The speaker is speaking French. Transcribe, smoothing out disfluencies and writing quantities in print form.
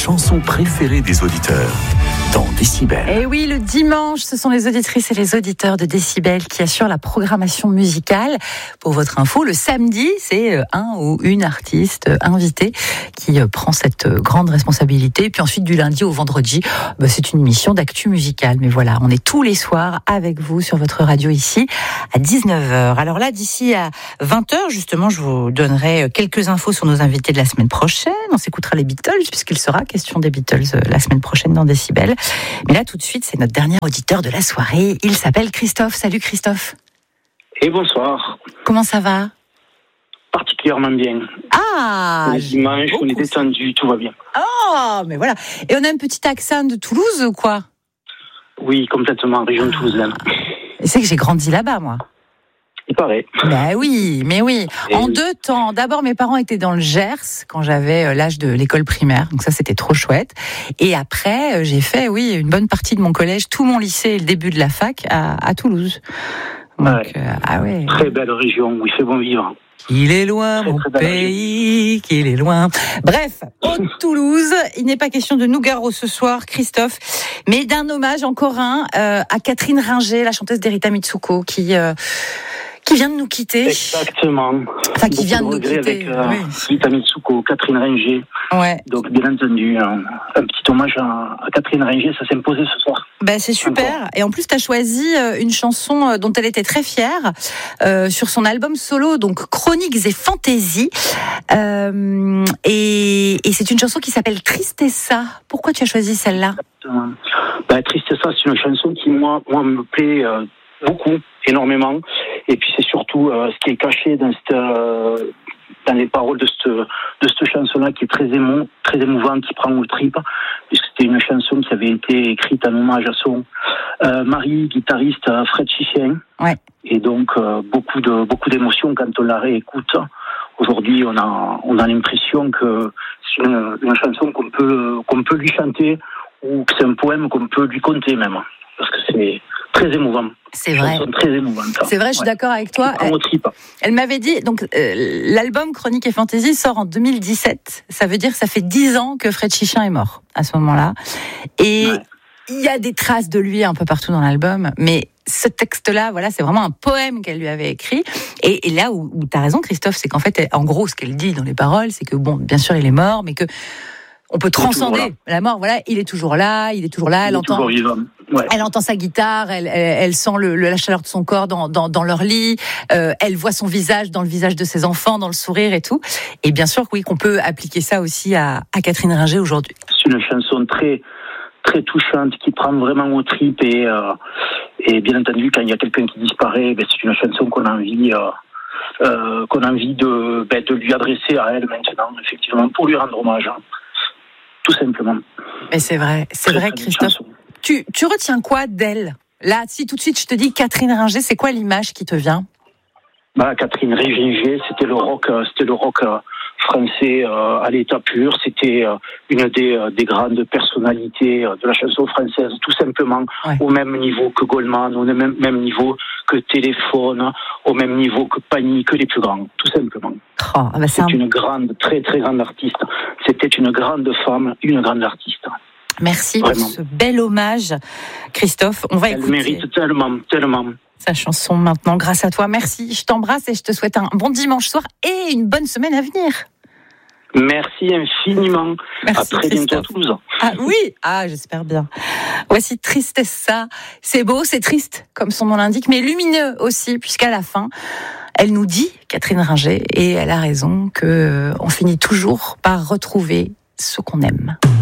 chansons préférées des auditeurs dans Décibel. Et oui, le dimanche, ce sont les auditrices et les auditeurs de Décibel qui assurent la programmation musicale. Pour votre info, le samedi, c'est un ou une artiste invitée qui prend cette grande responsabilité. Puis ensuite, du lundi au vendredi, c'est une émission d'actu musicale. Mais voilà, on est tous les soirs avec vous sur votre radio ici à 19h. Alors là, d'ici à 20h, justement, je vous donnerai quelques infos sur nos invités de la semaine prochaine. On s'écoutera les Beatles, puisqu'il sera question des Beatles la semaine prochaine dans Décibel. Mais là, tout de suite, c'est notre dernier auditeur de la soirée. Il s'appelle Christophe. Salut Christophe. Et bonsoir. Comment ça va ? Particulièrement bien. Ah, le dimanche, on est détendu, tout va bien. Oh, mais voilà. Et on a un petit accent de Toulouse ou quoi ? Oui, complètement, région toulousaine. C'est que j'ai grandi là-bas, moi. Il paraît. Ben oui, mais oui. Et en oui. 2 temps. D'abord, mes parents étaient dans le Gers quand j'avais l'âge de l'école primaire. Donc ça, c'était trop chouette. Et après, j'ai fait, oui, une bonne partie de mon collège, tout mon lycée et le début de la fac à Toulouse. Donc, Ouais. ah ouais. Très belle région où il fait bon vivre. Qu'il est loin, Très, mon très belle pays, qu'il est loin. Bref, Haute-Toulouse, il n'est pas question de Nougaro ce soir, Christophe, mais d'un hommage encore un à Catherine Ringer, la chanteuse d'Erita Mitsuko, qui vient de nous quitter. Exactement. Enfin, qui vient de nous Regret quitter. avec Rita Mitsuko, Catherine Ringer. Ouais. Donc, bien entendu, un petit hommage à Catherine Ringer, ça s'est imposé ce soir. Ben, c'est super. Encore. Et en plus, tu as choisi une chanson dont elle était très fière sur son album solo, donc Chroniques et Fantaisies. Et c'est une chanson qui s'appelle Tristessa. Pourquoi tu as choisi celle-là ? Tristessa, c'est une chanson qui, moi me plaît beaucoup, énormément. Et puis, c'est surtout ce qui est caché dans les paroles de cette chanson-là, qui est très émouvante, qui prend aux tripes, puisque c'était une chanson qui avait été écrite en hommage à son mari, guitariste Fred Chichin. Ouais. Et donc, beaucoup d'émotions quand on la réécoute. Aujourd'hui, on a l'impression que c'est une chanson qu'on peut lui chanter, ou que c'est un poème qu'on peut lui conter même, parce que c'est très émouvant. C'est vrai. Très émouvante. C'est vrai, je suis d'accord avec toi. Elle m'avait dit, donc l'album Chroniques et Fantasy sort en 2017. Ça veut dire que ça fait 10 ans que Fred Chichin est mort à ce moment-là. Et il y a des traces de lui un peu partout dans l'album, mais ce texte-là, voilà, c'est vraiment un poème qu'elle lui avait écrit. Et là où tu as raison, Christophe, c'est qu'en fait, en gros, ce qu'elle dit dans les paroles, c'est que, bon, bien sûr, il est mort, mais que on peut transcender la mort. Voilà, il est toujours là. Elle entend. Ouais. Elle entend sa guitare, elle sent la chaleur de son corps dans leur lit, elle voit son visage dans le visage de ses enfants, dans le sourire et tout. Et bien sûr, oui, qu'on peut appliquer ça aussi à Catherine Ringer aujourd'hui. C'est une chanson très, très touchante qui prend vraiment aux tripes et bien entendu, quand il y a quelqu'un qui disparaît, c'est une chanson qu'on a envie de lui adresser à elle maintenant, effectivement, pour lui rendre hommage, tout simplement. Mais c'est vrai, Christophe. Tu retiens quoi d'elle ? Là, si tout de suite je te dis Catherine Ringer, c'est quoi l'image qui te vient ? Catherine Ringer, c'était le rock français à l'état pur. C'était une des grandes personnalités de la chanson française, tout simplement, au même niveau que Goldman, au même niveau que Téléphone, au même niveau que Panique, les plus grands, tout simplement. C'est une grande, très très grande artiste. C'était une grande femme, une grande artiste. Merci pour ce bel hommage, Christophe. On va écouter. Elle mérite tellement. Sa chanson maintenant, grâce à toi. Merci, je t'embrasse et je te souhaite un bon dimanche soir et une bonne semaine à venir. Merci infiniment. Merci, à très Christophe. bientôt à Toulouse. Ah oui, j'espère bien. Voici Tristessa. C'est beau, c'est triste, comme son nom l'indique, mais lumineux aussi, puisqu'à la fin, elle nous dit, Catherine Ringer, et elle a raison, qu'on finit toujours par retrouver ce qu'on aime.